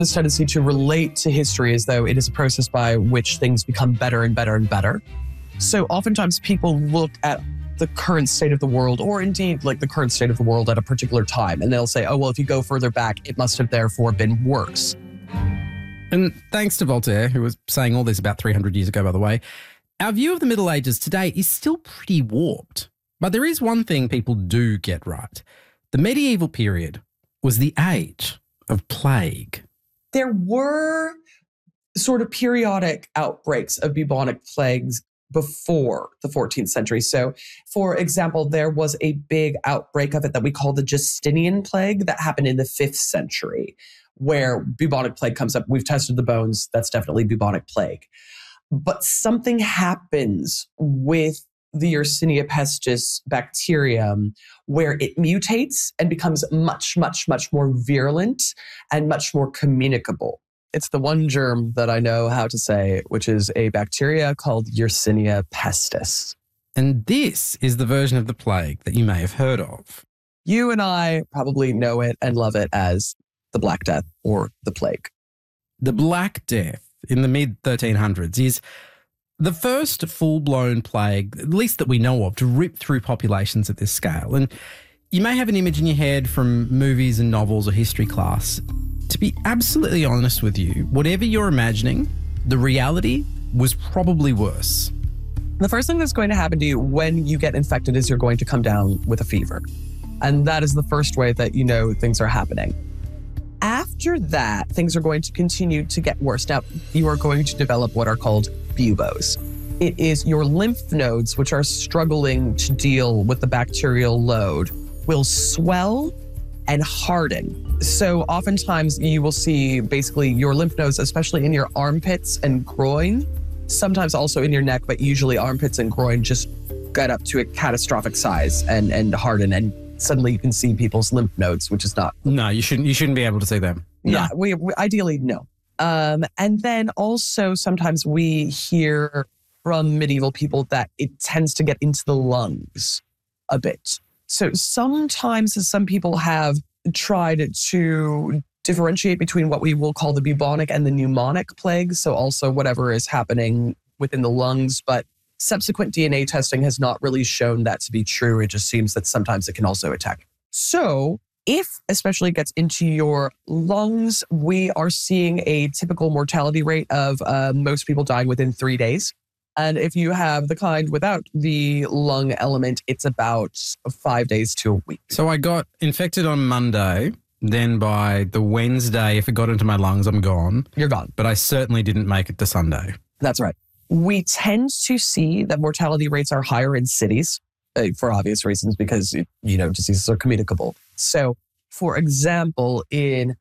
this tendency to relate to history as though it is a process by which things become better and better and better. So oftentimes people look at the current state of the world, or indeed like the current state of the world at a particular time, and they'll say, oh, well, if you go further back, it must have therefore been worse. And thanks to Voltaire, who was saying all this about 300 years ago, by the way, our view of the Middle Ages today is still pretty warped. But there is one thing people do get right. The medieval period was the age of plague. There were sort of periodic outbreaks of bubonic plagues before the 14th century. So, for example, there was a big outbreak of it that we call the Justinian plague that happened in the 5th century, where bubonic plague comes up. We've tested the bones. That's definitely bubonic plague. But something happens with the Yersinia pestis bacterium where it mutates and becomes much, much, much more virulent and much more communicable. It's the one germ that I know how to say, which is a bacteria called Yersinia pestis. And this is the version of the plague that you may have heard of. You and I probably know it and love it as the Black Death or the plague. The Black Death in the mid-1300s is the first full-blown plague, at least that we know of, to rip through populations at this scale. And you may have an image in your head from movies and novels or history class. To be absolutely honest with you, whatever you're imagining, the reality was probably worse. The first thing that's going to happen to you when you get infected is you're going to come down with a fever. And that is the first way that you know things are happening. After that, things are going to continue to get worse. Now, you are going to develop what are called buboes. It is your lymph nodes, which are struggling to deal with the bacterial load, will swell and harden. So oftentimes you will see basically your lymph nodes, especially in your armpits and groin, sometimes also in your neck, but usually armpits and groin just get up to a catastrophic size and harden. And suddenly you can see people's lymph nodes, which is not. No, you shouldn't be able to see them. No. Yeah, we ideally no. And then also sometimes we hear from medieval people that it tends to get into the lungs a bit. So sometimes some people have tried to differentiate between what we will call the bubonic and the pneumonic plague. So also whatever is happening within the lungs, but subsequent DNA testing has not really shown that to be true. It just seems that sometimes it can also attack. So if especially it gets into your lungs, we are seeing a typical mortality rate of most people dying within 3 days. And if you have the kind without the lung element, it's about 5 days to a week. So I got infected on Monday. Then by the Wednesday, if it got into my lungs, I'm gone. You're gone. But I certainly didn't make it to Sunday. That's right. We tend to see that mortality rates are higher in cities for obvious reasons because, diseases are communicable. So, for example, in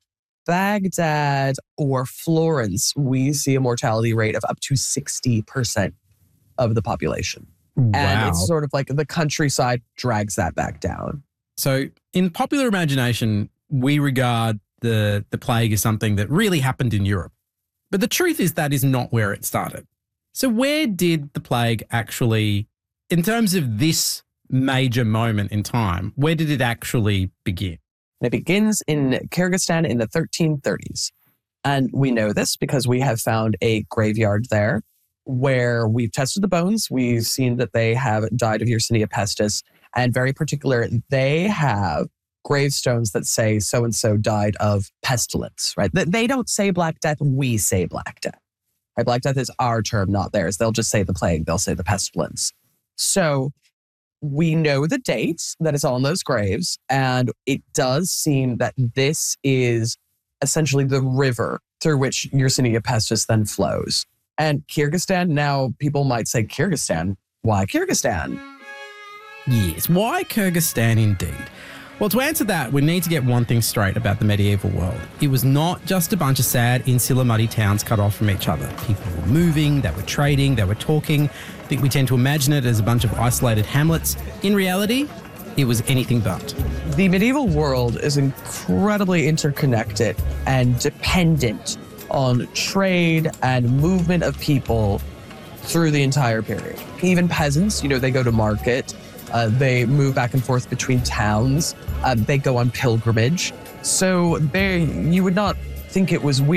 Baghdad or Florence, we see a mortality rate of up to 60% of the population. Wow. And it's sort of like the countryside drags that back down. So in popular imagination, we regard the plague as something that really happened in Europe. But the truth is that is not where it started. So where did the plague actually, in terms of this major moment in time, where did it actually begin? It begins in Kyrgyzstan in the 1330s. And we know this because we have found a graveyard there where we've tested the bones. We've seen that they have died of Yersinia pestis. And very particular, they have gravestones that say so-and-so died of pestilence, right? They don't say Black Death, we say Black Death. Right? Black Death is our term, not theirs. They'll just say the plague, they'll say the pestilence. So we know the dates that is on those graves, and it does seem that this is essentially the river through which Yersinia pestis then flows. And Kyrgyzstan, now people might say Kyrgyzstan. Why Kyrgyzstan? Yes, why Kyrgyzstan indeed? Well, to answer that, we need to get one thing straight about the medieval world. It was not just a bunch of sad, insular, muddy towns cut off from each other. People were moving, they were trading, they were talking. I think we tend to imagine it as a bunch of isolated hamlets. In reality, it was anything but. The medieval world is incredibly interconnected and dependent on trade and movement of people through the entire period. Even peasants, they go to market. They move back and forth between towns. They go on pilgrimage. So you would not think it was weird